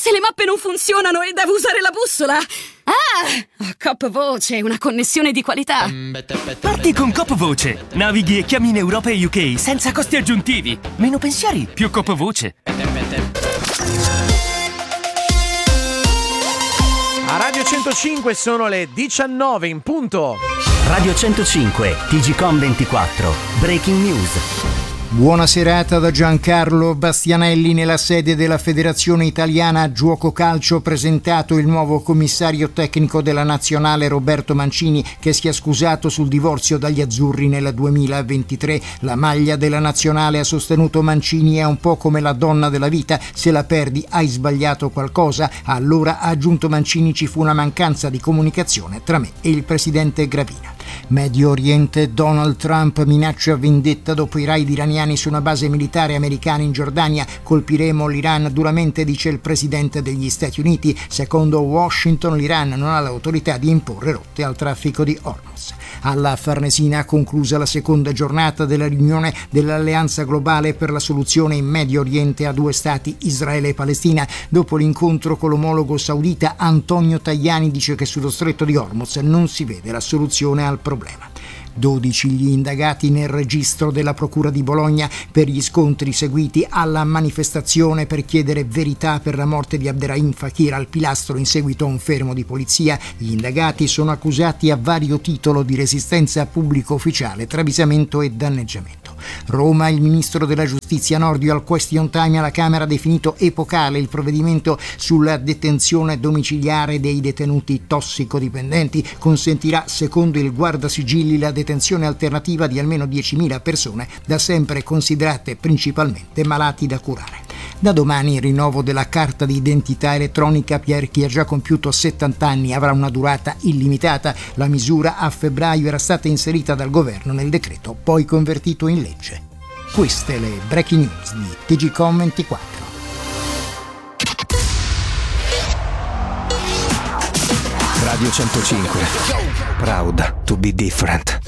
se le mappe non funzionano e devo usare la bussola? Coop Voce, una connessione di qualità. Parti con Coop Voce. Navighi e chiami in Europa e UK senza costi aggiuntivi. Meno pensieri, più Coop Voce. A Radio 105 sono le 19 in punto. Radio 105, TGcom 24, Breaking News. Buona serata da Giancarlo Bastianelli. Nella sede della Federazione Italiana Giuoco Calcio presentato il nuovo commissario tecnico della Nazionale Roberto Mancini, che si è scusato sul divorzio dagli azzurri nel 2023. La maglia della Nazionale, ha sostenuto Mancini, è un po' come la donna della vita: se la perdi hai sbagliato qualcosa. Allora, ha aggiunto Mancini, ci fu una mancanza di comunicazione tra me e il presidente Gravina. Medio Oriente, Donald Trump minaccia vendetta dopo i raid iraniani su una base militare americana in Giordania. Colpiremo l'Iran duramente, dice il presidente degli Stati Uniti. Secondo Washington, l'Iran non ha l'autorità di imporre rotte al traffico di Hormuz. Alla Farnesina, conclusa la seconda giornata della riunione dell'Alleanza Globale per la soluzione in Medio Oriente a due stati, Israele e Palestina. Dopo l'incontro con l'omologo saudita, Antonio Tajani dice che sullo stretto di Hormuz non si vede la soluzione al problema. 12 gli indagati nel registro della Procura di Bologna per gli scontri seguiti alla manifestazione per chiedere verità per la morte di Abderrahim Fakir al Pilastro in seguito a un fermo di polizia. Gli indagati sono accusati a vario titolo di resistenza a pubblico ufficiale, travisamento e danneggiamento. Roma, il ministro della giustizia Nordio al question time alla Camera ha definito epocale il provvedimento sulla detenzione domiciliare dei detenuti tossicodipendenti. Consentirà, secondo il Guardasigilli, la detenzione alternativa di almeno 10.000 persone, da sempre considerate principalmente malati da curare. Da domani il rinnovo della carta di identità elettronica per chi ha già compiuto 70 anni avrà una durata illimitata. La misura a febbraio era stata inserita dal governo nel decreto, poi convertito in legge. Queste le breaking news di TGcom 24. Radio 105. Proud to be different.